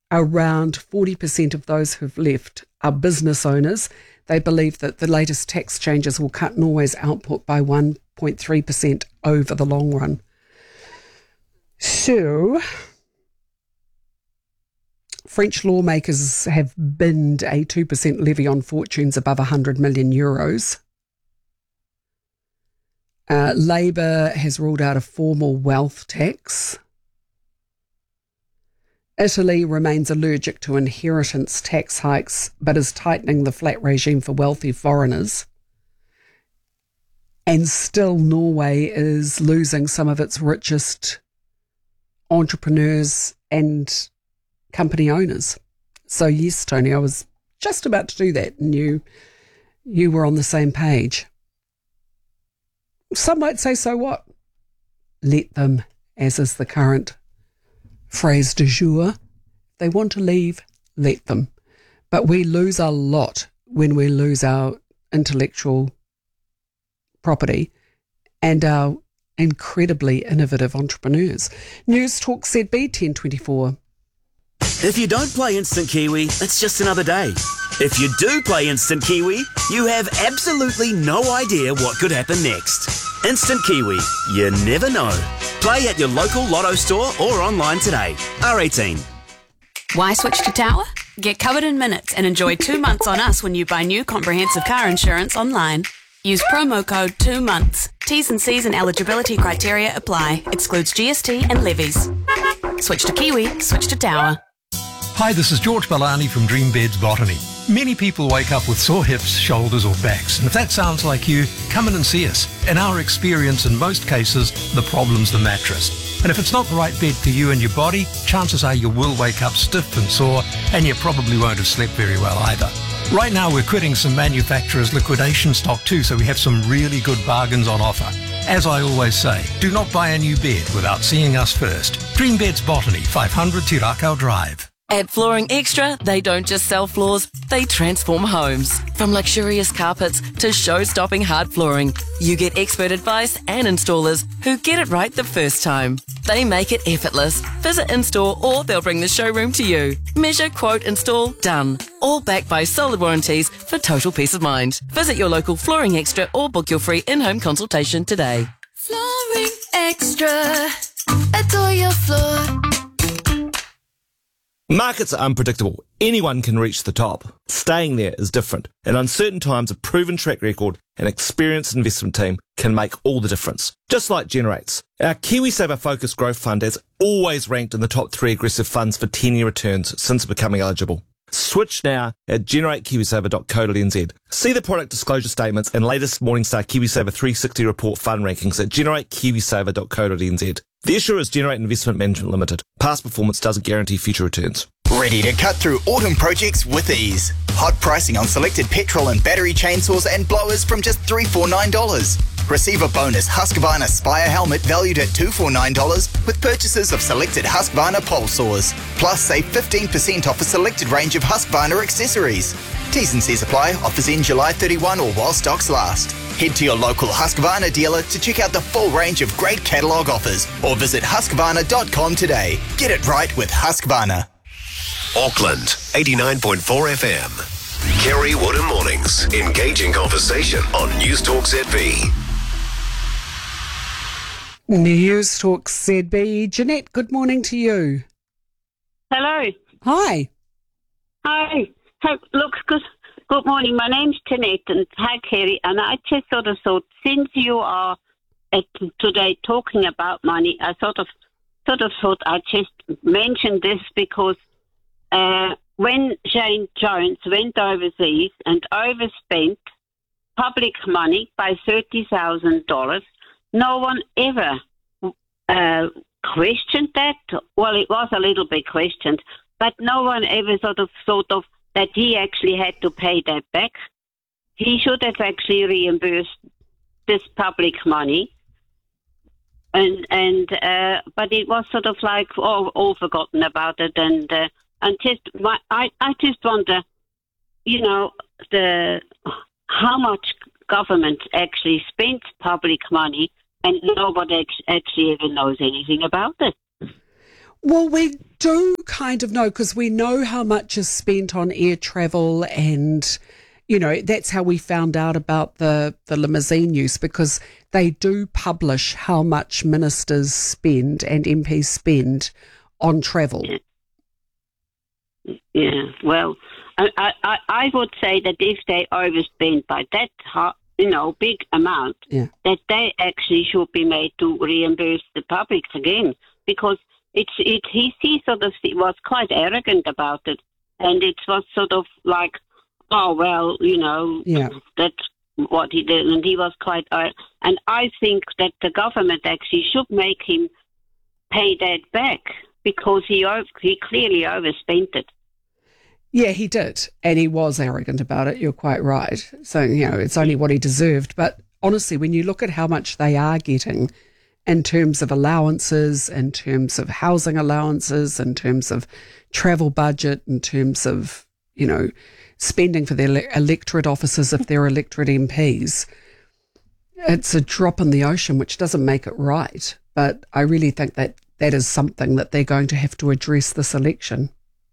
around 40% of those who've left are business owners. They believe that the latest tax changes will cut Norway's output by 1.3% over the long run. So, French lawmakers have binned a 2% levy on fortunes above 100 million euros. Labour has ruled out a formal wealth tax. Italy remains allergic to inheritance tax hikes, but is tightening the flat regime for wealthy foreigners. And still, Norway is losing some of its richest entrepreneurs and company owners. So yes, Tony, I was just about to do that, and you were on the same page. Some might say, so what? Let them, as is the current phrase du jour. They want to leave, let them. But we lose a lot when we lose our intellectual property and our incredibly innovative entrepreneurs. News Talk ZB 1024. If you don't play Instant Kiwi, it's just another day. If you do play Instant Kiwi, you have absolutely no idea what could happen next. Instant Kiwi, you never know. Play at your local Lotto store or online today. R18. Why switch to Tower? Get covered in minutes and enjoy 2 months on us when you buy new comprehensive car insurance online. Use promo code 2 months. T's and C's and eligibility criteria apply. Excludes GST and levies. Switch to Kiwi, switch to Tower. Hi, this is George Balani from Dream Beds Botany. Many people wake up with sore hips, shoulders or backs, and if that sounds like you, come in and see us. In our experience, in most cases, the problem's the mattress. And if it's not the right bed for you and your body, chances are you will wake up stiff and sore, and you probably won't have slept very well either. Right now we're quitting some manufacturers' liquidation stock too, so we have some really good bargains on offer. As I always say, do not buy a new bed without seeing us first. Dream Beds Botany, 500 Tirakau Drive. At Flooring Extra, they don't just sell floors, they transform homes. From luxurious carpets to show-stopping hard flooring, you get expert advice and installers who get it right the first time. They make it effortless. Visit in-store or they'll bring the showroom to you. Measure, quote, install, done. All backed by solid warranties for total peace of mind. Visit your local Flooring Extra or book your free in-home consultation today. Flooring Extra. Adore your floor. Markets are unpredictable. Anyone can reach the top. Staying there is different. In uncertain times, a proven track record and experienced investment team can make all the difference. Just like Generates. Our KiwiSaver Focus Growth Fund has always ranked in the top 3 aggressive funds for 10-year returns since becoming eligible. Switch now at generatekiwisaver.co.nz. See the product disclosure statements and latest Morningstar KiwiSaver 360 report fund rankings at generatekiwisaver.co.nz. The issuer is Generate Investment Management Limited. Past performance doesn't guarantee future returns. Ready to cut through autumn projects with ease. Hot pricing on selected petrol and battery chainsaws and blowers from just $349. Receive a bonus Husqvarna Spire helmet valued at $249 with purchases of selected Husqvarna pole saws. Plus, save 15% off a selected range of Husqvarna accessories. T's and C's apply. Offers in July 31 or while stocks last. Head to your local Husqvarna dealer to check out the full range of great catalogue offers or visit husqvarna.com today. Get it right with Husqvarna. Auckland, 89.4 FM. Kerry Woodham Mornings. Engaging conversation on News Talk ZB. News Talk ZB. Jeanette, good morning to you. Hello. Hi. Hi. Look, good morning. My name's Jeanette, and hi, Kerry. And I just sort of thought, since you are today talking about money, I sort of thought I'd just mention this because when Shane Jones went overseas and overspent public money by $30,000, no one ever questioned that. Well, it was a little bit questioned, but no one ever sort of thought of that he actually had to pay that back. He should have actually reimbursed this public money. But it was sort of like all forgotten about it, and I just wonder, how much government actually spent public money, and nobody actually even knows anything about it. Well, we do kind of know, because we know how much is spent on air travel, and, you know, that's how we found out about the limousine use, because they do publish how much ministers spend and MPs spend on travel. Yeah, well, I would say that if they overspend by that, big amount, that they actually should be made to reimburse the public again, because he sort of was quite arrogant about it, and it was sort of like, oh well, that's what he did, and he was quite. And I think that the government actually should make him pay that back, because he clearly overspent it. Yeah, he did, and he was arrogant about it. You're quite right. So, it's only what he deserved. But honestly, when you look at how much they are getting in terms of allowances, in terms of housing allowances, in terms of travel budget, in terms of, spending for their electorate officers if they're electorate MPs, it's a drop in the ocean, which doesn't make it right. But I really think that is something that they're going to have to address this election.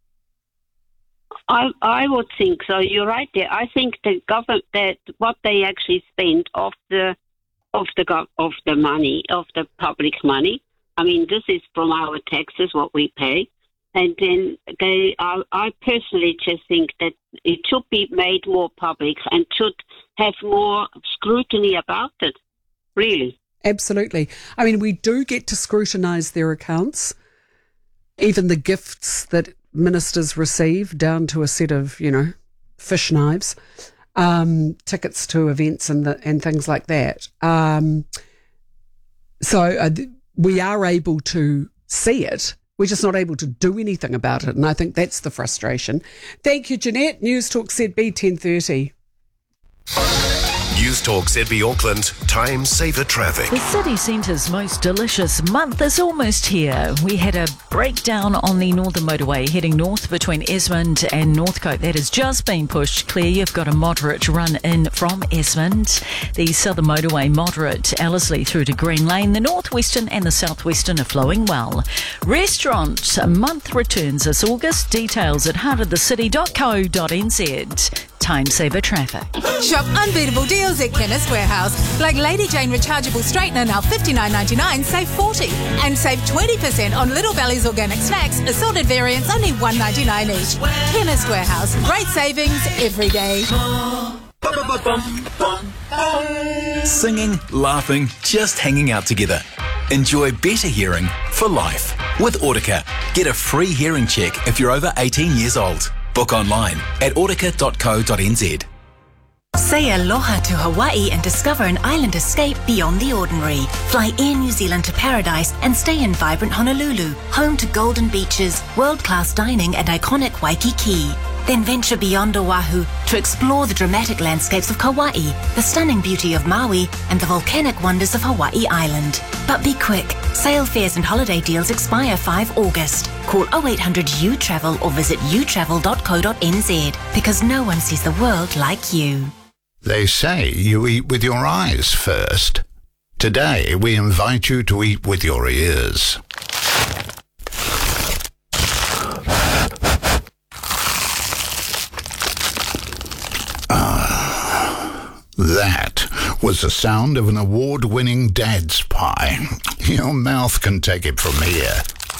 I would think so. You're right there. I think the government, that what they actually spend of the money, of the public money. I mean, this is from our taxes, what we pay, and then I personally just think that it should be made more public and should have more scrutiny about it. Really, absolutely. I mean, we do get to scrutinise their accounts, even the gifts that ministers receive, down to a set of, fish knives, tickets to events and things like that. So we are able to see it. We're just not able to do anything about it. And I think that's the frustration. Thank you, Jeanette. News Talk ZB 10:30. News Talk ZB Auckland, time saver traffic. The city centre's most delicious month is almost here. We had a breakdown on the Northern Motorway heading north between Esmond and Northcote. That has just been pushed clear. You've got a moderate run in from Esmond. The Southern Motorway moderate, Ellerslie through to Green Lane. The northwestern and the southwestern are flowing well. Restaurant month returns this August. Details at heartofthecity.co.nz. Time saver traffic. Shop unbeatable deals at Chemist Warehouse. Like Lady Jane rechargeable straightener now $59.99, save $40. And save 20% on Little Valley's organic snacks, assorted variants only $1.99 each. Chemist Warehouse. Great savings every day. Singing, laughing, just hanging out together. Enjoy better hearing for life. With Audica, get a free hearing check if you're over 18 years old. Book online at audica.co.nz. Say aloha to Hawaii and discover an island escape beyond the ordinary. Fly Air New Zealand to paradise and stay in vibrant Honolulu, home to golden beaches, world-class dining and iconic Waikiki. Then venture beyond Oahu to explore the dramatic landscapes of Kauai, the stunning beauty of Maui, and the volcanic wonders of Hawaii Island. But be quick, sail fares and holiday deals expire 5 August. Call 0800 U-Travel or visit utravel.co.nz, because no one sees the world like you. They say you eat with your eyes first. Today we invite you to eat with your ears. That was the sound of an award-winning Dad's pie. Your mouth can take it from here.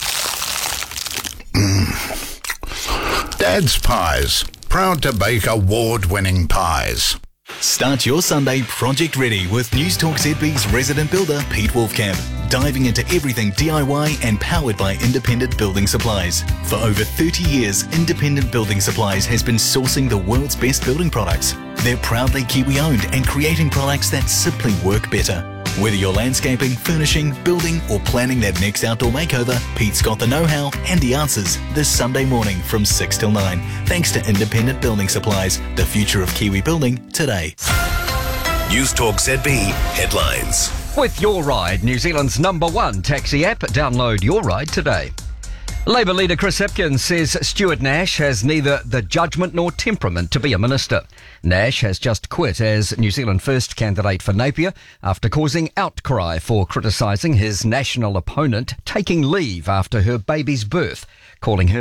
Dad's Pies, proud to bake award-winning pies. Start your Sunday project ready with News Talk ZB's resident builder, Pete Wolfcamp. Diving into everything DIY and powered by Independent Building Supplies. For over 30 years, Independent Building Supplies has been sourcing the world's best building products. They're proudly Kiwi-owned and creating products that simply work better. Whether you're landscaping, furnishing, building, or planning that next outdoor makeover, Pete's got the know-how and the answers this Sunday morning from 6 till 9. Thanks to Independent Building Supplies, the future of Kiwi building today. News Talk ZB headlines. With Your Ride, New Zealand's #1 taxi app, download Your Ride today. Labour leader Chris Hipkins says Stuart Nash has neither the judgment nor temperament to be a minister. Nash has just quit as New Zealand First candidate for Napier after causing outcry for criticising his national opponent taking leave after her baby's birth, calling her